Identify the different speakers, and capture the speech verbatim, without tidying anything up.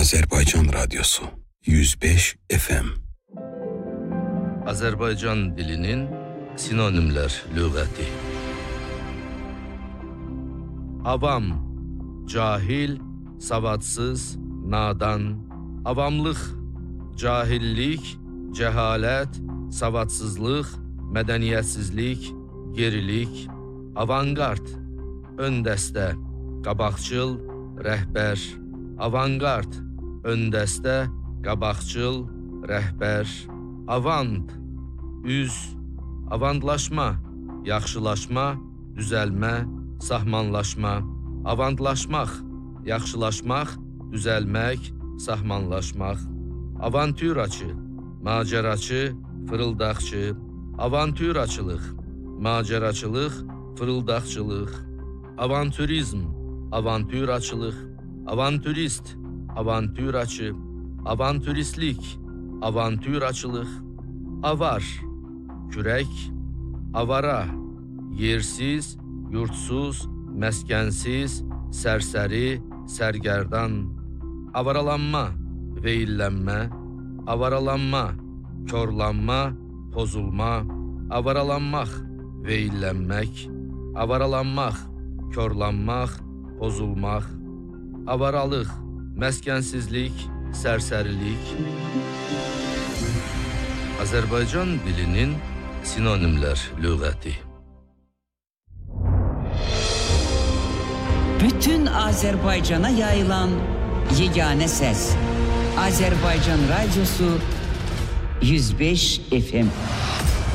Speaker 1: Azerbaycan Radyosu yüz beş F M.
Speaker 2: Azerbaycan dilinin sinonimler lügati. Avam, cahil, savadsız, nadan. Avamlıq, cahillik, cehalet, savadsızlıq, mədəniyyətsizlik, gerilik. Avangard, ön dəstə, qabaqcıl, rəhbər. Avangard, ön dəstə, qabaqcıl, rəhbər. Avant, üz, avantlaşma, yaxşılaşma, düzəlmə, sahmanlaşma. Avantlaşmaq, yaxşılaşmaq, düzəlmək, sahmanlaşmaq. Avantüraçı, macəraçı, fırıldaqçı. Avantüraçılıq, macəraçılıq, fırıldaqçılıq. Avantürizm, avantüraçılıq. Avantürist, avantüraçı. Avantüristlik, avantüraçılıq. Avar, kürək. Avara, yersiz, yurtsuz, məskənsiz, sərsəri, sərgərdan. Avaralanma, veyillənmə. Avaralanma, körlanma, pozulma. Avaralanmaq, veyillənmək. Avaralanmaq, körlanmaq, pozulmaq. Avaralıq, məskənsizlik, sərsərilik. Azərbaycan dilinin sinonimlər lügati.
Speaker 3: Bütün Azerbaycan'a yayılan yegane ses. Azerbaycan Radyosu yüz beş F M.